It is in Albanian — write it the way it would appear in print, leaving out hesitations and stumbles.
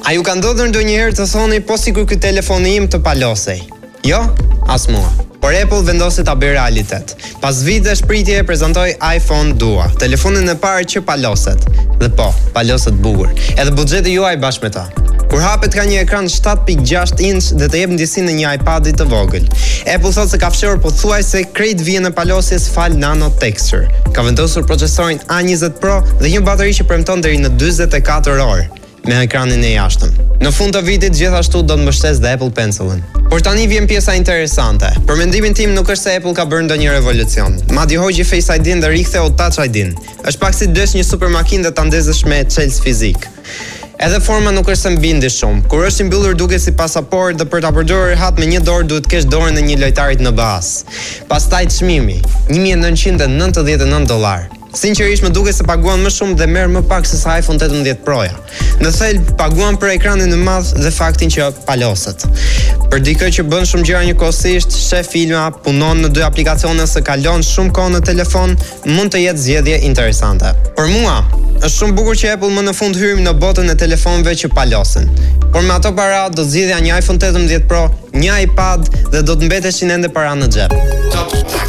A ju ka ndodhur ndonjëherë të thoni po sikur ky telefoni im të palosej? Jo, as mua. Por Apple vendosi ta bëjë realitet. Pas vitesh pritje e prezantoi iPhone Dua, telefonin e parë që paloset. Dhe po, paloset bukur. Edhe buxheti juaj bashkë me ta. Kur hapet ka një ekran 7.6 inch dhe të jep ndjesinë e një iPadi të vogël. Apple thotë se ka fshehur pothuajse krejt vjen e palosjes fal nano texture. Ka vendosur procesorin A20 Pro dhe një bateri që premton deri në 44 orë me ekranin e jashtëm. Në fund të vitit gjithashtu do të mbështes dhe Apple Pencil-ën. Por tani vjen pjesa interesante. Për mendimin tim nuk është se Apple ka bërë ndonjë revolucion. Madje hoqi Face ID-n dhe riktheu Touch ID-n. Është pak si dësh një supermakinë dhe ta ndezësh me çelës fizik. Edhe forma nuk është se mbindi shumë. Kur është i mbyllur duket si pasaport dhe për ta përdorur rehat me një dorë duhet të kesh dorën e një lojtarit NBA-s. Pastaj çmimi, $1999. Sinqerisht më duket se paguan më shumë dhe merr më pak se sa iPhone 18 Pro-ja. Në thelb paguan për ekranin e madh dhe faktin që paloset. Për dikë që bën shumë gjëra njëkohësisht, sheh filma, punon në 2 aplikacione ose kalon shumë kohë në telefon, mund të jetë zgjedhje interesante. Për mua, është shumë bukur që Apple më në fund hyrim në botën e telefonëve që palosen. Por me ato para do zgjidhja një iPhone 18 Pro, një iPad dhe do të mbeteshin ende para në xhep.